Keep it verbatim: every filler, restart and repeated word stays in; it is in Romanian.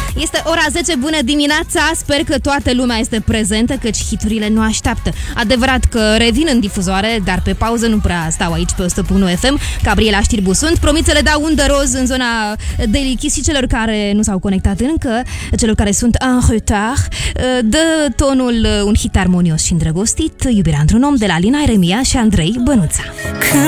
Este ora zece, bună dimineața. Sper că toată lumea este prezentă, căci hiturile nu așteaptă. Adevărat că revin în difuzoare, dar pe pauză nu prea stau aici pe o sută punct unu F M. Gabriela Știrbu sunt. Promit să le dau undă roz în zona Daily Kiss și celor care nu s-au conectat încă, celor care sunt en retard. Dă tonul un hit armonios și îndrăgostit, Iubirea într-un om, de la Lina Eremia și Andrei Bănuța.